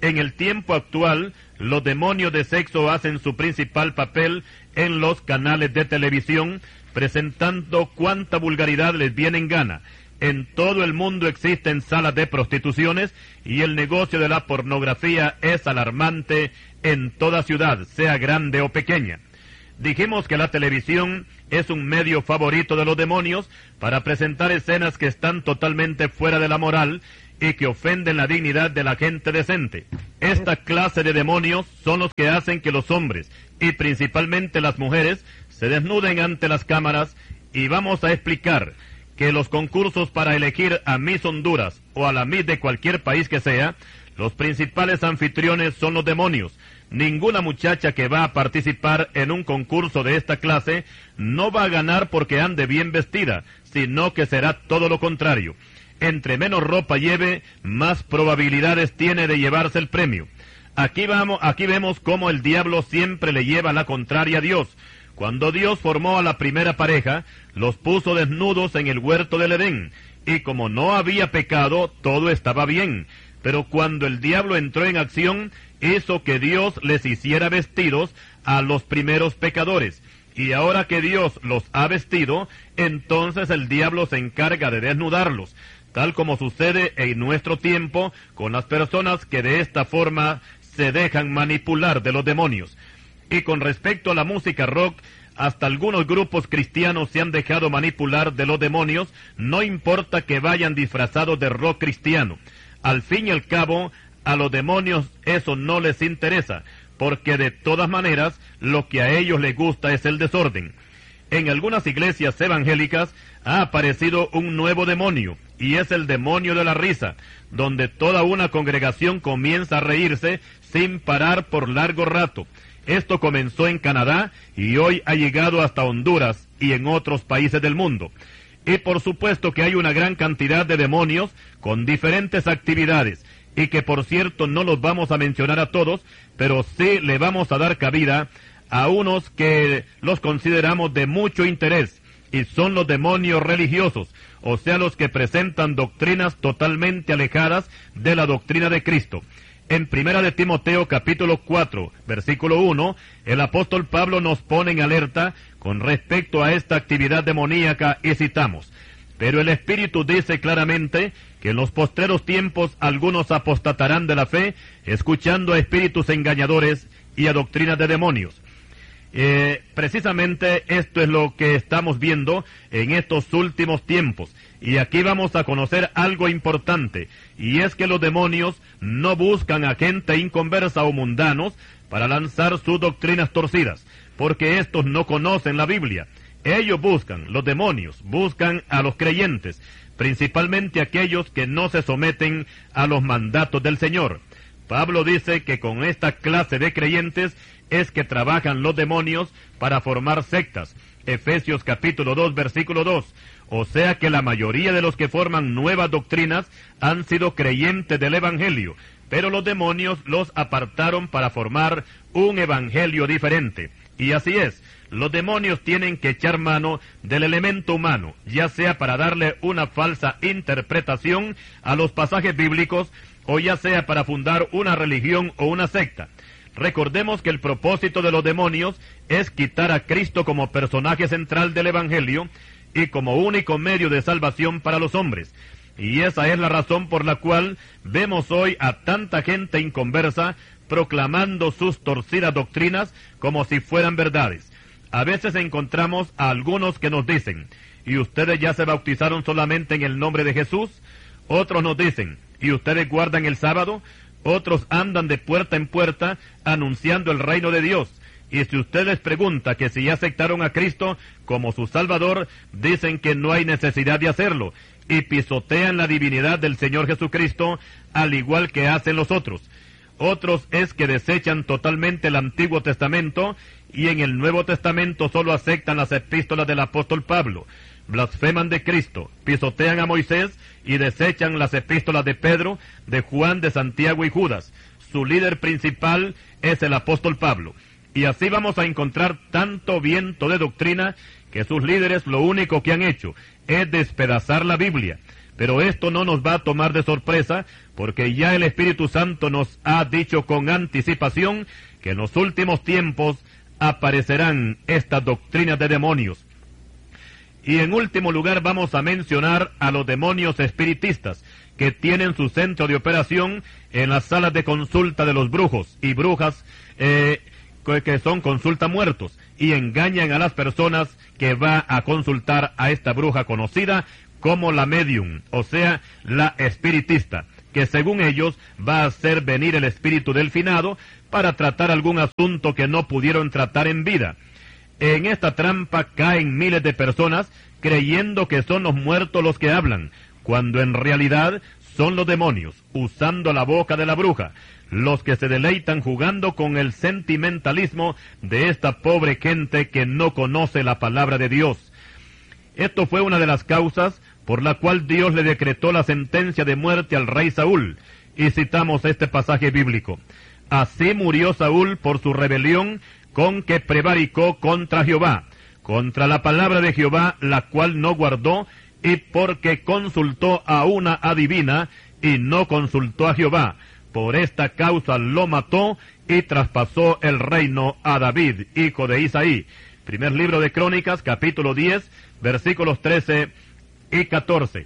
En el tiempo actual, los demonios de sexo hacen su principal papel en los canales de televisión, presentando cuánta vulgaridad les viene en gana. En todo el mundo existen salas de prostituciones y el negocio de la pornografía es alarmante en toda ciudad, sea grande o pequeña. Dijimos que la televisión es un medio favorito de los demonios para presentar escenas que están totalmente fuera de la moral y que ofenden la dignidad de la gente decente. Esta clase de demonios son los que hacen que los hombres, y principalmente las mujeres, se desnuden ante las cámaras, y vamos a explicar que los concursos para elegir a Miss Honduras o a la Miss de cualquier país que sea, los principales anfitriones son los demonios. Ninguna muchacha que va a participar en un concurso de esta clase no va a ganar porque ande bien vestida, sino que será todo lo contrario. Entre menos ropa lleve, más probabilidades tiene de llevarse el premio. Aquí vamos, aquí vemos cómo el diablo siempre le lleva la contraria a Dios. Cuando Dios formó a la primera pareja, los puso desnudos en el huerto del Edén, y como no había pecado, todo estaba bien. Pero cuando el diablo entró en acción, hizo que Dios les hiciera vestidos a los primeros pecadores. Y ahora que Dios los ha vestido, entonces el diablo se encarga de desnudarlos, tal como sucede en nuestro tiempo con las personas que de esta forma se dejan manipular de los demonios. Y con respecto a la música rock, hasta algunos grupos cristianos se han dejado manipular de los demonios, no importa que vayan disfrazados de rock cristiano. Al fin y al cabo, a los demonios eso no les interesa, porque de todas maneras, lo que a ellos les gusta es el desorden. En algunas iglesias evangélicas ha aparecido un nuevo demonio, y es el demonio de la risa, donde toda una congregación comienza a reírse sin parar por largo rato. Esto comenzó en Canadá y hoy ha llegado hasta Honduras y en otros países del mundo. Y por supuesto que hay una gran cantidad de demonios con diferentes actividades, y que por cierto no los vamos a mencionar a todos, pero sí le vamos a dar cabida a unos que los consideramos de mucho interés, y son los demonios religiosos, o sea, los que presentan doctrinas totalmente alejadas de la doctrina de Cristo. En Primera de Timoteo capítulo cuatro, versículo uno, el apóstol Pablo nos pone en alerta con respecto a esta actividad demoníaca y citamos: pero el Espíritu dice claramente que en los postreros tiempos algunos apostatarán de la fe, escuchando a espíritus engañadores y a doctrinas de demonios. Eh, precisamente esto es lo que estamos viendo en estos últimos tiempos. Y aquí vamos a conocer algo importante, y es que los demonios no buscan a gente inconversa o mundanos para lanzar sus doctrinas torcidas, porque estos no conocen la Biblia. Ellos buscan, los demonios, buscan a los creyentes, principalmente aquellos que no se someten a los mandatos del Señor. Pablo dice que con esta clase de creyentes es que trabajan los demonios para formar sectas. Efesios capítulo dos, versículo dos. O sea que la mayoría de los que forman nuevas doctrinas han sido creyentes del Evangelio, pero los demonios los apartaron para formar un evangelio diferente. Y así es, los demonios tienen que echar mano del elemento humano, ya sea para darle una falsa interpretación a los pasajes bíblicos, o ya sea para fundar una religión o una secta. Recordemos que el propósito de los demonios es quitar a Cristo como personaje central del Evangelio y como único medio de salvación para los hombres. Y esa es la razón por la cual vemos hoy a tanta gente inconversa proclamando sus torcidas doctrinas como si fueran verdades. A veces encontramos a algunos que nos dicen: ¿y ustedes ya se bautizaron solamente en el nombre de Jesús? Otros nos dicen: ¿y ustedes guardan el sábado? Otros andan de puerta en puerta anunciando el reino de Dios. Y si usted les pregunta que si ya aceptaron a Cristo como su Salvador, dicen que no hay necesidad de hacerlo, y pisotean la divinidad del Señor Jesucristo, al igual que hacen los otros. Otros es que desechan totalmente el Antiguo Testamento, y en el Nuevo Testamento solo aceptan las epístolas del apóstol Pablo. Blasfeman de Cristo, pisotean a Moisés y desechan las epístolas de Pedro, de Juan, de Santiago y Judas. Su líder principal es el apóstol Pablo. Y así vamos a encontrar tanto viento de doctrina que sus líderes lo único que han hecho es despedazar la Biblia. Pero esto no nos va a tomar de sorpresa, porque ya el Espíritu Santo nos ha dicho con anticipación que en los últimos tiempos aparecerán estas doctrinas de demonios. Y en último lugar vamos a mencionar a los demonios espiritistas, que tienen su centro de operación en las salas de consulta de los brujos y brujas, eh, que son consulta muertos, y engañan a las personas que va a consultar a esta bruja conocida como la medium, o sea, la espiritista, que según ellos va a hacer venir el espíritu del finado para tratar algún asunto que no pudieron tratar en vida. En esta trampa caen miles de personas creyendo que son los muertos los que hablan, cuando en realidad son los demonios, usando la boca de la bruja, los que se deleitan jugando con el sentimentalismo de esta pobre gente que no conoce la palabra de Dios. Esto fue una de las causas por la cual Dios le decretó la sentencia de muerte al rey Saúl, y citamos este pasaje bíblico. Así murió Saúl por su rebelión con que prevaricó contra Jehová, contra la palabra de Jehová, la cual no guardó, y porque consultó a una adivina y no consultó a Jehová. Por esta causa lo mató y traspasó el reino a David, hijo de Isaí. Primer libro de Crónicas, capítulo diez, versículos trece y catorce.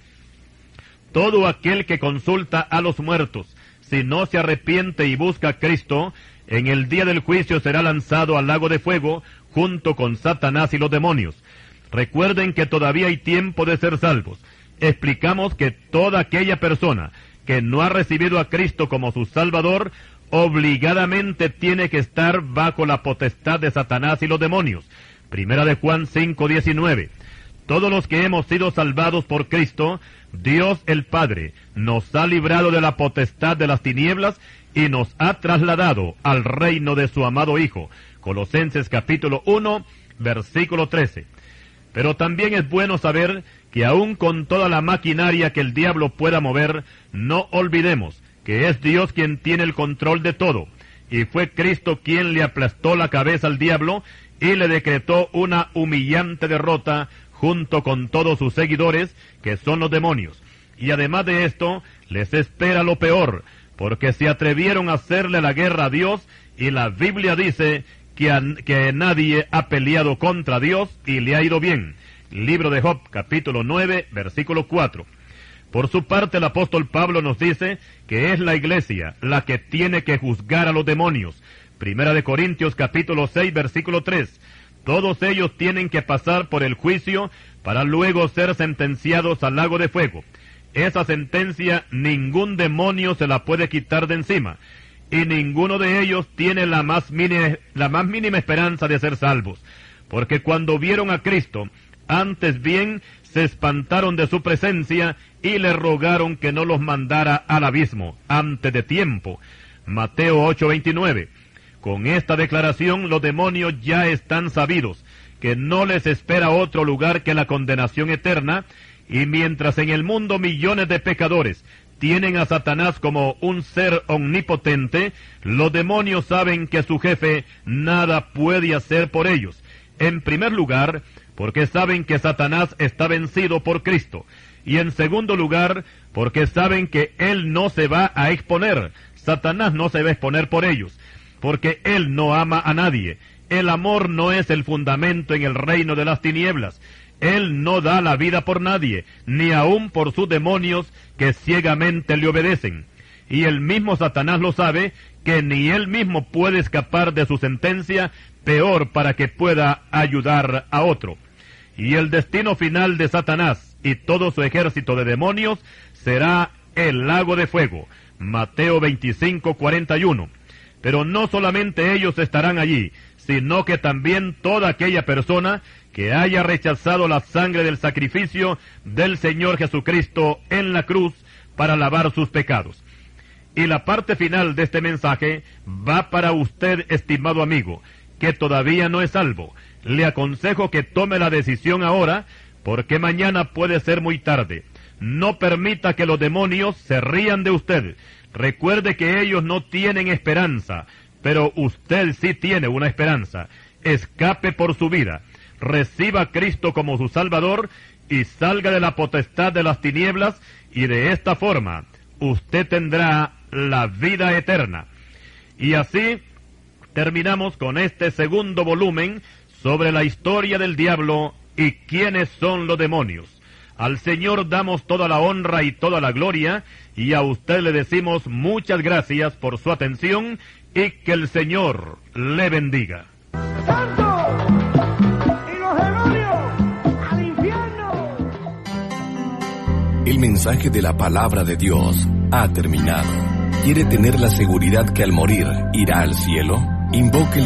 Todo aquel que consulta a los muertos, si no se arrepiente y busca a Cristo, en el día del juicio será lanzado al lago de fuego, junto con Satanás y los demonios. Recuerden que todavía hay tiempo de ser salvos. Explicamos que toda aquella persona que no ha recibido a Cristo como su Salvador, obligadamente tiene que estar bajo la potestad de Satanás y los demonios. Primera de Juan cinco diecinueve. Todos los que hemos sido salvados por Cristo, Dios el Padre nos ha librado de la potestad de las tinieblas y nos ha trasladado al reino de su amado Hijo. Colosenses capítulo uno, versículo trece. Pero también es bueno saber que aun con toda la maquinaria que el diablo pueda mover, no olvidemos que es Dios quien tiene el control de todo, y fue Cristo quien le aplastó la cabeza al diablo y le decretó una humillante derrota junto con todos sus seguidores, que son los demonios. Y además de esto, les espera lo peor, porque se atrevieron a hacerle la guerra a Dios, y la Biblia dice que, a, que nadie ha peleado contra Dios y le ha ido bien. Libro de Job, capítulo nueve, versículo cuatro. Por su parte, el apóstol Pablo nos dice que es la iglesia la que tiene que juzgar a los demonios. Primera de Corintios, capítulo seis, versículo tres. Todos ellos tienen que pasar por el juicio para luego ser sentenciados al lago de fuego. Esa sentencia ningún demonio se la puede quitar de encima, y ninguno de ellos tiene la más mínima, la más mínima esperanza de ser salvos, porque cuando vieron a Cristo, antes bien se espantaron de su presencia y le rogaron que no los mandara al abismo antes de tiempo. Mateo ocho veintinueve. Con esta declaración los demonios ya están sabidos, que no les espera otro lugar que la condenación eterna, y mientras en el mundo millones de pecadores tienen a Satanás como un ser omnipotente, los demonios saben que su jefe nada puede hacer por ellos. En primer lugar, porque saben que Satanás está vencido por Cristo, y en segundo lugar, porque saben que él no se va a exponer, Satanás no se va a exponer por ellos, porque él no ama a nadie. El amor no es el fundamento en el reino de las tinieblas. Él no da la vida por nadie, ni aun por sus demonios que ciegamente le obedecen. Y el mismo Satanás lo sabe, que ni él mismo puede escapar de su sentencia, peor para que pueda ayudar a otro. Y el destino final de Satanás y todo su ejército de demonios será el lago de fuego. Mateo veinticinco cuarenta y uno. Pero no solamente ellos estarán allí, sino que también toda aquella persona que haya rechazado la sangre del sacrificio del Señor Jesucristo en la cruz para lavar sus pecados. Y la parte final de este mensaje va para usted, estimado amigo, que todavía no es salvo. Le aconsejo que tome la decisión ahora, porque mañana puede ser muy tarde. No permita que los demonios se rían de usted. Recuerde que ellos no tienen esperanza, pero usted sí tiene una esperanza. Escape por su vida. reciba a Cristo como su Salvador y salga de la potestad de las tinieblas, y de esta forma usted tendrá la vida eterna. Y así terminamos con este segundo volumen sobre la historia del diablo y quiénes son los demonios. Al Señor damos toda la honra y toda la gloria, y a usted le decimos muchas gracias por su atención y que el Señor le bendiga. ¡Santo! ¡Y los demonios al infierno! El mensaje de la palabra de Dios ha terminado. ¿Quiere tener la seguridad que al morir irá al cielo? Invóquele